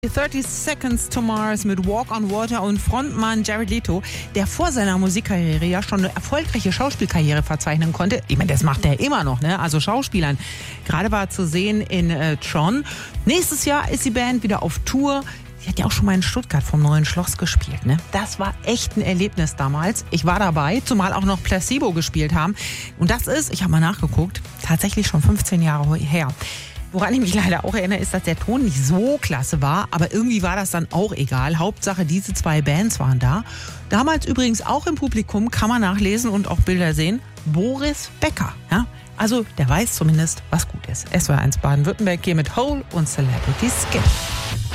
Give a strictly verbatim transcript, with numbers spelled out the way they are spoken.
thirty Seconds to Mars mit Walk on Water und Frontmann Jared Leto, der vor seiner Musikkarriere ja schon eine erfolgreiche Schauspielkarriere verzeichnen konnte. Ich meine, das macht er immer noch, ne? Also Schauspielern. Gerade war zu sehen in äh, Tron. Nächstes Jahr ist die Band wieder auf Tour. Sie hat ja auch schon mal in Stuttgart vom Neuen Schloss gespielt, ne? Das war echt ein Erlebnis damals. Ich war dabei, zumal auch noch Placebo gespielt haben. Und das ist, ich habe mal nachgeguckt, tatsächlich schon fünfzehn Jahre her. Woran ich mich leider auch erinnere, ist, dass der Ton nicht so klasse war, aber irgendwie war das dann auch egal. Hauptsache, diese zwei Bands waren da. Damals übrigens auch im Publikum, kann man nachlesen und auch Bilder sehen, Boris Becker. Ja? Also der weiß zumindest, was gut ist. S W R eins Baden-Württemberg hier mit Hole und Celebrity Skin.